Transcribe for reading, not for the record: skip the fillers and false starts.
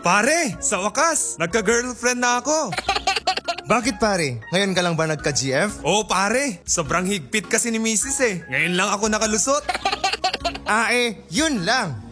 Pare, sa wakas, nagka-girlfriend na ako. Bakit pare? Ngayon ka lang ba nagka-GF? Oo pare, sobrang higpit kasi ni Mrs. eh. Ngayon lang ako nakalusot. Yun lang.